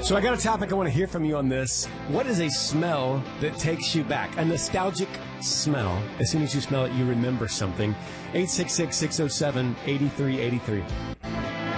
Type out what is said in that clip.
So I got a topic I want to hear from you on this. What is a smell that takes you back? A nostalgic smell. As soon as you smell it, you remember something. 866-607-8383.